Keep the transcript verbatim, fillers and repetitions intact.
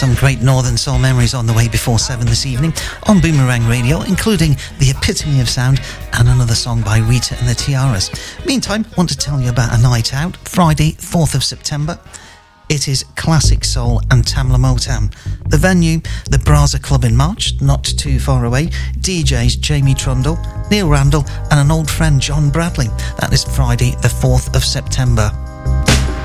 Some great Northern Soul memories on the way before seven this evening on Boomerang Radio, including The Epitome of Sound and another song by Rita and the Tiaras. Meantime, want to tell you about a night out, Friday, fourth of September. It is Classic Soul and Tamla Motown. The venue, the Braza Club in March, not too far away. D Js Jamie Trundle, Neil Randall and an old friend John Bradley. That is Friday the fourth of September.